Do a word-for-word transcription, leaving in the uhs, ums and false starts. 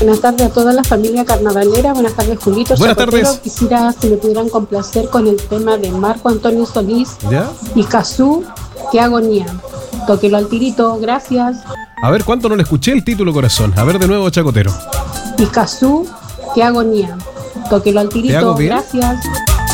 Buenas tardes a toda la familia carnavalera. Buenas tardes, Julito. Buenas Chacotero. tardes. Quisiera si me pudieran complacer con el tema de Marco Antonio Solís ¿Ya? y Cazú, qué agonía. Tóquelo al tirito, gracias. A ver, ¿cuánto no le escuché el título, corazón? A ver de nuevo, Chacotero. Y Cazú, qué agonía. Tóquelo al ¿Te tirito, hago bien? gracias.